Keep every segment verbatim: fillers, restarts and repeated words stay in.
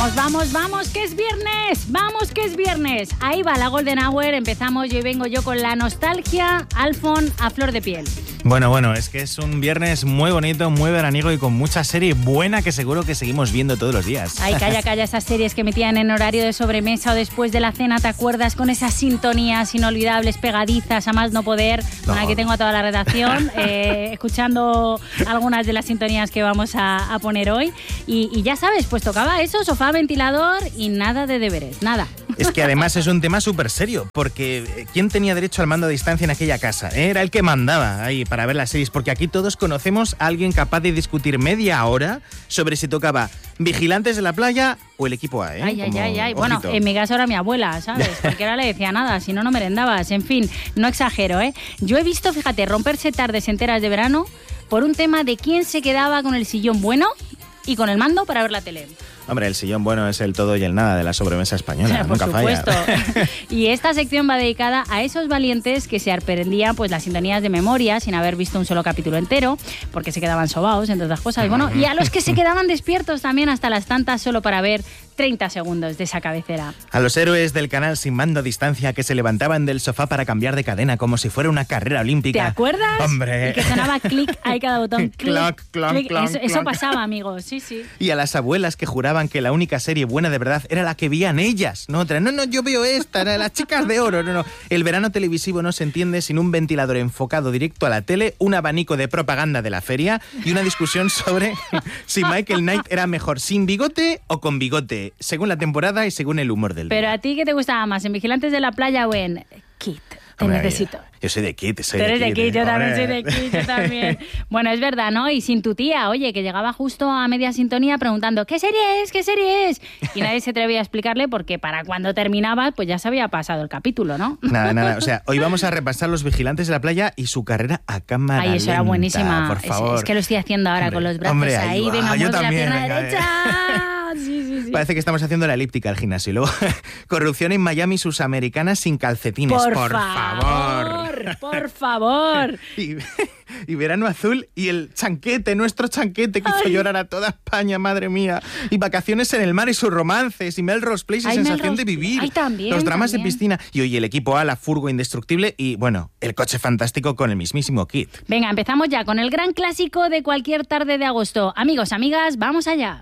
Vamos, vamos, vamos, que es viernes. Vamos, que es viernes. Ahí va la Golden Hour. Empezamos y hoy vengo yo con la nostalgia, Alfon, a flor de piel. Bueno, bueno, es que es un viernes muy bonito, muy veraniego y con mucha serie buena que seguro que seguimos viendo todos los días. Ay, calla, calla, esas series que metían en horario de sobremesa o después de la cena, ¿te acuerdas? Con esas sintonías inolvidables, pegadizas, a más no poder. No. Bueno, aquí tengo a toda la redacción eh, escuchando algunas de las sintonías que vamos a, a poner hoy. Y, y ya sabes, pues tocaba eso, sofá, ventilador y nada de deberes, nada. Es que además es un tema súper serio, porque ¿quién tenía derecho al mando a distancia en aquella casa? Era el que mandaba ahí para ver las series, porque aquí todos conocemos a alguien capaz de discutir media hora sobre si tocaba Vigilantes de la Playa o el equipo A, ¿eh? Ay, ay, Como, ay, ay. ojito. Bueno, en mi caso era mi abuela, ¿sabes? Cualquiera le decía nada, si no, no merendabas. En fin, no exagero, ¿eh? Yo he visto, fíjate, romperse tardes enteras de verano por un tema de quién se quedaba con el sillón bueno y con el mando para ver la tele. Hombre, el sillón bueno es el todo y el nada de la sobremesa española, Por nunca supuesto. falla. Y esta sección va dedicada a esos valientes que se aprendían pues las sintonías de memoria sin haber visto un solo capítulo entero, porque se quedaban sobaos, entre otras cosas. Bueno, y a los que se quedaban despiertos también hasta las tantas solo para ver treinta segundos de esa cabecera. A los héroes del canal sin mando a distancia que se levantaban del sofá para cambiar de cadena como si fuera una carrera olímpica. ¿Te acuerdas? ¡Hombre! Y que sonaba clic ahí cada botón. Clic, cloc, clonk, clic. clonk, Eso, eso pasaba, amigos. Sí, sí. Y a las abuelas que juraban que la única serie buena de verdad era la que veían ellas, no otra. No, no, yo veo esta, las chicas de oro. No, no. El verano televisivo no se entiende sin un ventilador enfocado directo a la tele, un abanico de propaganda de la feria y una discusión sobre si Michael Knight era mejor sin bigote o con bigote, según la temporada y según el humor del día. Pero a ti, ¿qué te gustaba más? ¿En Vigilantes de la Playa o en Kit? Te Hombre, necesito. Yo soy de Kit, soy Tú eres de de Kit. Kit, yo eh. también soy Hombre. de Kit, yo también. Bueno, es verdad, ¿no? Y sin tu tía, oye, que llegaba justo a media sintonía preguntando ¿qué serie es? ¿Qué serie es? Y nadie se atrevía a explicarle porque para cuando terminaba, pues ya se había pasado el capítulo, ¿no? Nada, nada. O sea, hoy vamos a repasar Los Vigilantes de la Playa y su carrera a cámara Ay, eso era lenta, buenísima. por favor. Es, es que lo estoy haciendo ahora Hombre, con los brazos hombre, ahí ahí. va. Venga, Yo mueve la también, pierna venga, derecha. Sí, sí, sí. Parece que estamos haciendo la elíptica al gimnasio. Y luego, corrupción en Miami, sus americanas sin calcetines. Por, Por, favor, favor. por favor. Y, y verano azul y el chanquete, nuestro chanquete que hizo Ay. llorar a toda España, madre mía. Y vacaciones en el mar y sus romances. Y Melrose Place y Ay, sensación Melrose- de vivir. Ay, también, Los dramas también. de piscina. Y hoy el equipo A, la furgo indestructible. Y bueno, el coche fantástico con el mismísimo Kit. Venga, empezamos ya con el gran clásico de cualquier tarde de agosto. Amigos, amigas, vamos allá.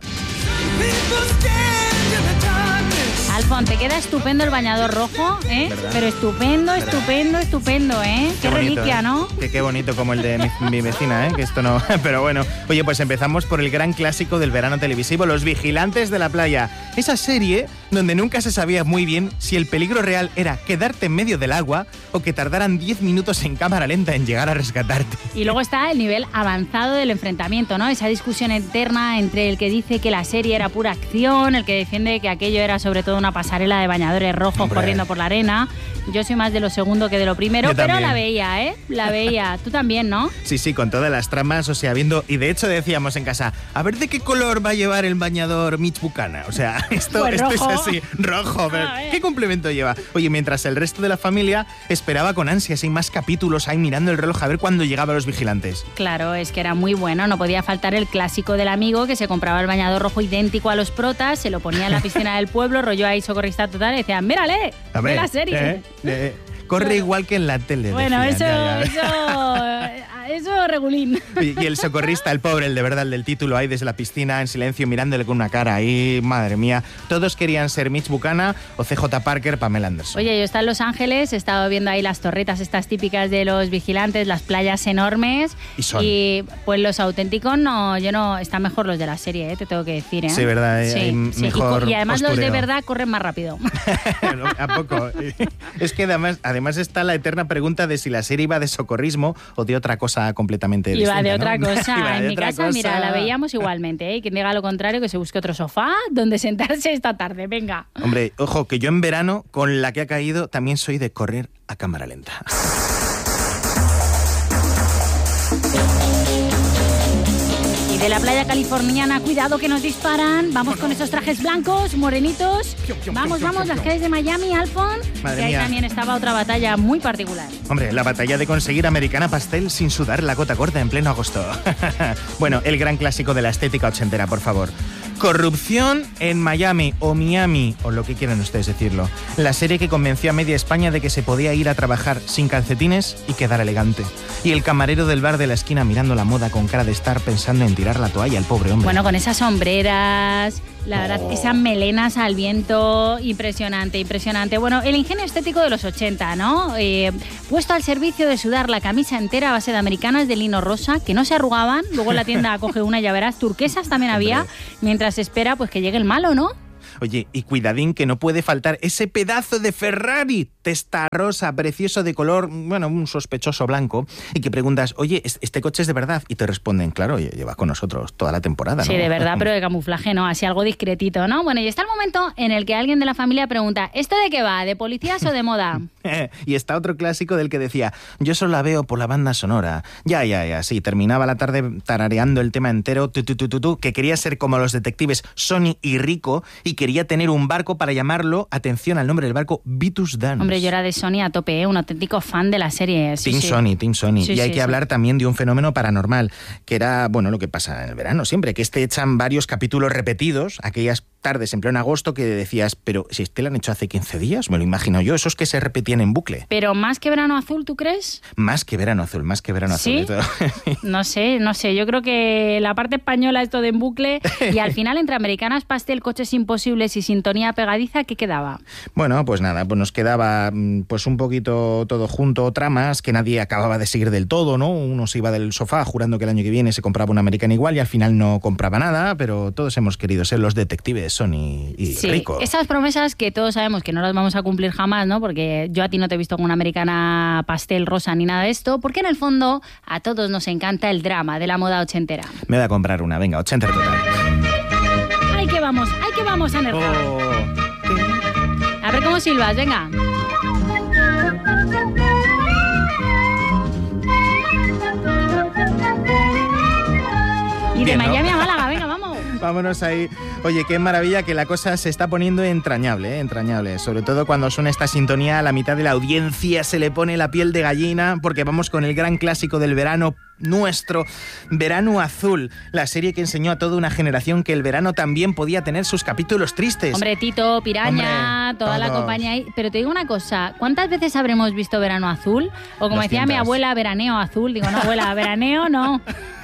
Alfon, te queda estupendo el bañador rojo, ¿eh? ¿Verdad? Pero estupendo, ¿Verdad? estupendo, estupendo, ¿eh? Qué, bonito, reliquia, ¿eh? ¿no? Qué, qué bonito como el de mi, mi vecina, ¿eh? Que esto no... Pero bueno, oye, pues empezamos por el gran clásico del verano televisivo, Los Vigilantes de la Playa. Esa serie donde nunca se sabía muy bien si el peligro real era quedarte en medio del agua o que tardaran diez minutos en cámara lenta en llegar a rescatarte. Y luego está el nivel avanzado del enfrentamiento, ¿no? Esa discusión eterna entre el que dice que la serie era pura acción, el que defiende que aquello era sobre todo una pasarela de bañadores rojos Hombre. corriendo por la arena. Yo soy más de lo segundo que de lo primero, Yo pero también. la veía, ¿eh? La veía. Tú también, ¿no? Sí, sí, con todas las tramas, o sea, viendo... Y de hecho decíamos en casa, a ver de qué color va a llevar el bañador Mitch Buchanan. O sea, esto, Pues esto rojo. es así, rojo. Pero A ver. ¿qué complemento lleva? Oye, mientras el resto de la familia esperaba con ansias, hay más capítulos ahí mirando el reloj a ver cuándo llegaban Los Vigilantes. Claro, es que era muy bueno. No podía faltar el clásico del amigo que se compraba el bañador rojo idéntico a los protas, se lo ponía en la piscina del pueblo, rollo ahí socorrista total, y decían, mírale, A ve ver, la serie. eh, eh, corre igual que en la tele. Bueno, decían, eso, ya, ya. eso, eso, regulín. Y, y el socorrista, el pobre, el de verdad, el del título, ahí desde la piscina, en silencio, mirándole con una cara ahí, madre mía. Todos querían ser Mitch Buchanan o C J Parker, Pamela Anderson. Oye, yo estaba en Los Ángeles, he estado viendo ahí las torretas estas típicas de los vigilantes, las playas enormes. Y son. Y pues los auténticos no, yo no, están mejor los de la serie, ¿eh? Te tengo que decir, ¿eh? Sí, verdad, eh, Sí, hay sí. Y mejor co- Y, además los de postureo. verdad corren más rápido. ¿A poco? Es que además, además está la eterna pregunta de si la serie iba de socorrismo o de otra cosa completamente Iba distinta, de ¿no? otra cosa. Iba de En mi otra casa, cosa. mira, la veíamos igualmente, ¿eh? Quien diga lo contrario, que se busque otro sofá donde sentarse esta tarde. Venga. Hombre, ojo, que yo en verano, con la que ha caído, también soy de correr a cámara lenta. Y de la playa californiana, cuidado que nos disparan. Vamos con esos trajes blancos, morenitos. Vamos, vamos, las calles de Miami, Alfon. Madre Que ahí mía. también estaba otra batalla muy particular. Hombre, la batalla de conseguir americana pastel sin sudar la gota gorda en pleno agosto. Bueno, el gran clásico de la estética ochentera, por favor. Corrupción en Miami o Miami, o lo que quieran ustedes decirlo. La serie que convenció a media España de que se podía ir a trabajar sin calcetines y quedar elegante. Y el camarero del bar de la esquina mirando la moda con cara de estar pensando en tirar la toalla al pobre hombre. Bueno, con esas sombreras, la verdad, oh. esas melenas al viento, impresionante, impresionante. Bueno, el ingenio estético de los ochenta, ¿no? Eh, puesto al servicio de sudar la camisa entera a base de americanas de lino rosa, que no se arrugaban, luego en la tienda coge una, ya verás, turquesas también había, mientras espera pues que llegue el malo, ¿no? Oye, y cuidadín que no puede faltar ese pedazo de Ferrari, testa rosa, precioso de color, bueno, un sospechoso blanco, y que preguntas, oye, ¿este coche es de verdad? Y te responden, claro, lleva con nosotros toda la temporada, ¿no? Sí, de verdad, pero de camuflaje, ¿no? Así algo discretito, ¿no? Bueno, y está el momento en el que alguien de la familia pregunta, ¿esto de qué va? ¿De policías o de moda? Y está otro clásico del que decía, yo solo la veo por la banda sonora. Ya, ya, ya, sí, terminaba la tarde tarareando el tema entero, tu, tu, tu, tu, tu, que quería ser como los detectives Sonny y Rico, y que quería tener un barco para llamarlo, atención al nombre del barco, Vitus Dance. Hombre, yo era de Sony a tope, ¿eh? Un auténtico fan de la serie. Sí, Team sí. Sony, Team Sony. Sí, y hay sí, que sí. hablar también de un fenómeno paranormal, que era, bueno, lo que pasa en el verano siempre, que este echan varios capítulos repetidos, aquellas tardes en pleno agosto que decías, pero si este lo han hecho hace quince días, me lo imagino yo, esos que se repetían en bucle. Pero más que Verano Azul, ¿tú crees? Más que Verano Azul, más que Verano ¿Sí? Azul. No sé, no sé, yo creo que la parte española esto de en bucle y al final entre Americanas, Pastel, Coches Imposibles y Sintonía Pegadiza, ¿qué quedaba? Bueno, pues nada, pues nos quedaba pues un poquito todo junto, tramas que nadie acababa de seguir del todo, ¿no? Uno se iba del sofá jurando que el año que viene se compraba una americana igual y al final no compraba nada, pero todos hemos querido ser los detectives Sony y sí, Rico. Esas promesas que todos sabemos que no las vamos a cumplir jamás, ¿no? Porque yo a ti no te he visto con una americana pastel rosa ni nada de esto, porque en el fondo a todos nos encanta el drama de la moda ochentera. Me voy a comprar una, venga, ochenta total. ¡Ay, que vamos! ¡Ay, que vamos a Nerja! Oh. A ver cómo silbas, venga. Y de Bien, ¿no? Miami a Málaga, venga, vamos. Vámonos ahí. Oye, qué maravilla que la cosa se está poniendo entrañable, ¿eh? entrañable. Sobre todo cuando suena esta sintonía, a la mitad de la audiencia se le pone la piel de gallina, porque vamos con el gran clásico del verano nuestro, Verano Azul, la serie que enseñó a toda una generación que el verano también podía tener sus capítulos tristes. Hombre, Tito, Piraña, Hombre, toda todos. la compañía ahí. Pero te digo una cosa, ¿cuántas veces habremos visto Verano Azul? O como doscientas. decía mi abuela, veraneo azul. Digo, no, abuela, veraneo no.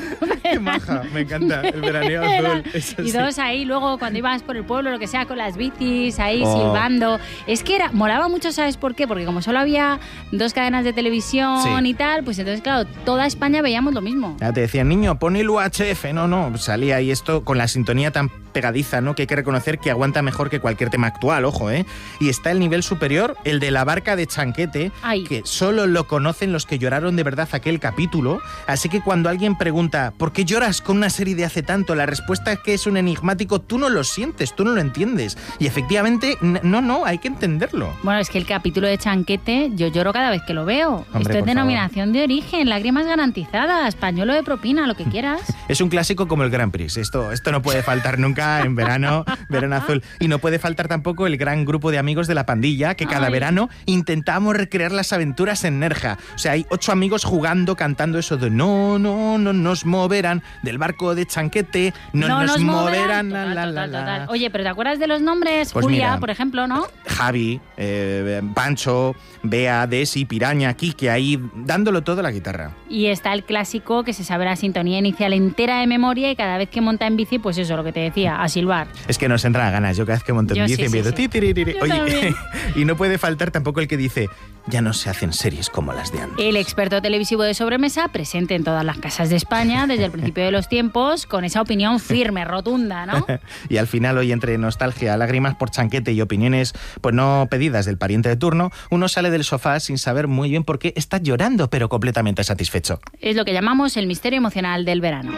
Qué maja, me encanta, el veraneo azul. Eso Y sí. dos ahí, luego cuando ibas por el pueblo, lo que sea, con las bicis, ahí Oh. silbando. Es que era, molaba mucho, ¿sabes por qué? Porque como solo había dos cadenas de televisión Sí. y tal, pues entonces, claro, toda España veíamos lo mismo. Ya te decían, niño, pon el U H F. No, no, salía ahí esto con la sintonía tan pegadiza, ¿no? Que hay que reconocer que aguanta mejor que cualquier tema actual, ojo, ¿eh? Y está el nivel superior, el de la barca de Chanquete, Ay. que solo lo conocen los que lloraron de verdad aquel capítulo. Así que cuando alguien pregunta, ¿por qué lloras con una serie de hace tanto? La respuesta es que es un enigmático, tú no lo sientes, tú no lo entiendes. Y efectivamente, n- no, no, hay que entenderlo. Bueno, es que el capítulo de Chanquete, yo lloro cada vez que lo veo. Hombre, Esto es por denominación de origen, lágrimas garantizadas, pañuelo de propina, lo que quieras. Es un clásico como el Grand Prix. Esto, esto no puede faltar nunca en verano, verano azul. Y no puede faltar tampoco el gran grupo de amigos de la pandilla que cada Ay. verano intentamos recrear las aventuras en Nerja. O sea, hay ocho amigos jugando, cantando eso de no, no, no nos moverán, del barco de Chanquete, no, nos, moverán. la, Total, la, la, total, la. total. Oye, pero ¿te acuerdas de los nombres? Pues Julia, mira. por ejemplo, ¿no? Javi, eh, Pancho, Bea, Desi, Piraña, Kike, ahí dándolo todo a la guitarra. Y está el clásico que se sabe la sintonía inicial entera de memoria y cada vez que monta en bici, pues eso, lo que te decía, a silbar. Es que nos entran ganas. Yo cada vez que monto en Yo bici sí, sí, empiezo... sí. ti, tiri, tiri. Yo Oye, también. y no puede faltar tampoco el que dice, ya no se hacen series como las de antes. El experto televisivo de sobremesa, presente en todas las casas de España desde el principio de los tiempos, con esa opinión firme, rotunda, ¿no? Y al final, hoy entre nostalgia, lágrimas por Chanquete y opiniones pues no pedidas del pariente de turno, uno sale del sofá sin saber muy bien por qué está llorando, pero completamente satisfecho. Es lo que llamamos el misterio emocional del verano.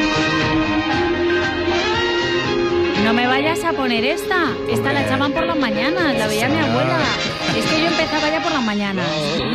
No me vayas a poner esta. Esta la echaban por las mañanas, la veía mi abuela. Es que yo empezaba ya por las mañanas.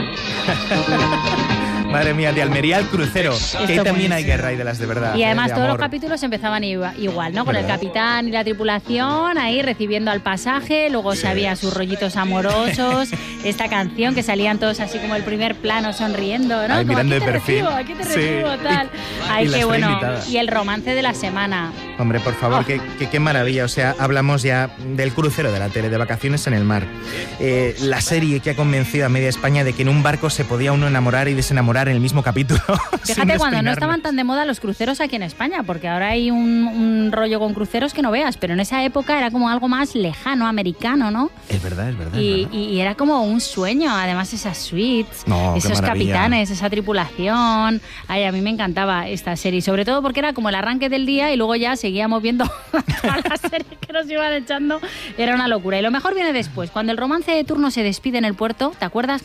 Madre mía, de Almería al crucero, que ahí Esto también pues. hay guerra y de las de verdad. Y eh, además de todos los amor. capítulos empezaban iba- igual, ¿no? Con el ¿Verdad? capitán y la tripulación ahí recibiendo al pasaje, luego se había sus rollitos amorosos, esta canción que salían todos así como el primer plano sonriendo, ¿no? Ay, Como, mirando aquí de te perfil. recibo, aquí te Sí. recibo, tal. Y- Ay, y las qué bueno. tres invitadas. Y el romance de la semana. Hombre, por favor, Oh. qué, qué, qué maravilla. O sea, hablamos ya del crucero de la tele, de vacaciones en el mar. Eh, la serie que ha convencido a media España de que en un barco se podía uno enamorar y desenamorar en el mismo capítulo. sin Fíjate, cuando no despeinarnos. estaban tan de moda los cruceros aquí en España, porque ahora hay un, un rollo con cruceros que no veas, pero en esa época era como algo más lejano, americano, ¿no? Es verdad, es verdad. Y, es verdad. y- y era como un sueño, además esas suites, No, qué esos maravilla. capitanes, esa tripulación. Ay, a mí me encantaba esta serie, sobre todo porque era como el arranque del día y luego ya seguíamos viendo todas las series que nos iban echando. Era una locura. Y lo mejor viene después, cuando el romance de turno se despide en el puerto, ¿te acuerdas?